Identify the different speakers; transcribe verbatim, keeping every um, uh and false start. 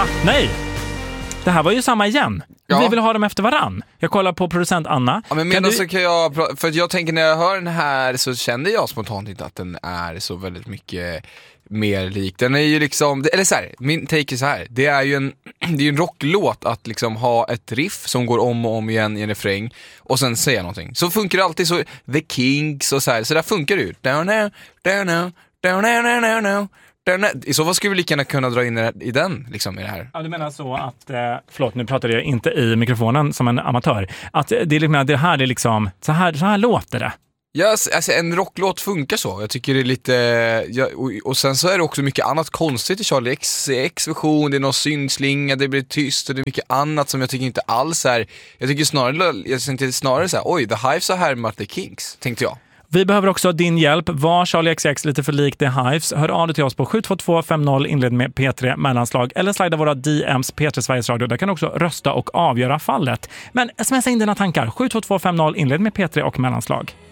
Speaker 1: Va? Nej! Det här var ju samma igen. Ja. Vi vill ha dem efter varann. Jag kollar på producent Anna.
Speaker 2: Ja, men medan du... så kan jag, för jag tänker när jag hör den här så kände jag spontant inte att den är så väldigt mycket mer lik. Den är ju liksom, eller så här, min take är så här. Det är ju en, det är ju en rocklåt att liksom ha ett riff som går om och om igen i en refräng och sen säga någonting. Så funkar det alltid så, The Kinks och så här. Så där funkar det ju. Down now, down now, down now, down now. I så fall skulle vi lika gärna kunna dra in i den liksom, i det här.
Speaker 1: Ja, du menar så att, eh, förlåt, nu pratade jag inte i mikrofonen som en amatör. Att det, är, det här är liksom, så här, så här låter det.
Speaker 2: Ja, alltså en rocklåt funkar så. Jag tycker det är lite, ja, och, och sen så är det också mycket annat konstigt i Charlie X X-version. Det är någon syndslinga, det blir tyst och det är mycket annat som jag tycker inte alls är. Jag tycker snarare, jag tänkte snarare så här, oj, The Hives har härmat The Kinks, tänkte jag.
Speaker 1: Vi behöver också din hjälp. Var Charlie X C X lite för lik The Hives? Hör av dig till oss på sju två två fem noll inled med P tre mellanslag eller slida våra D Ms P tre Sveriges Radio. Där kan du också rösta och avgöra fallet. Men smsa in dina tankar. sju två två fem noll inled med P tre och mellanslag.